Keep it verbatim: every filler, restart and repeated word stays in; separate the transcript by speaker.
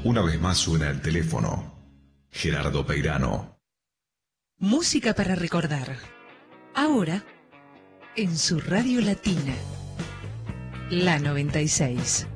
Speaker 1: Una vez más suena el teléfono. Gerardo Peirano.
Speaker 2: Música para recordar. Ahora, en su radio latina. La noventa y seis.